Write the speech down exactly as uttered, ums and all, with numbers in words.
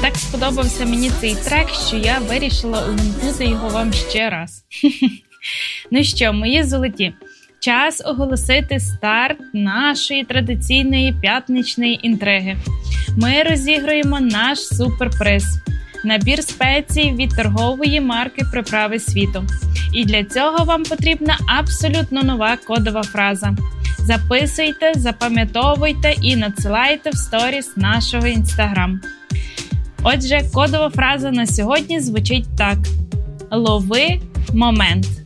Так сподобався мені цей трек, що я вирішила увімкнути його вам ще раз. Ну що, мої золоті, час оголосити старт нашої традиційної п'ятничної інтриги. Ми розіграємо наш суперприз – набір спецій від торгової марки «Приправи світу». І для цього вам потрібна абсолютно нова кодова фраза. Записуйте, запам'ятовуйте і надсилайте в сторіс нашого інстаграм. Отже, кодова фраза на сьогодні звучить так: «Лови момент».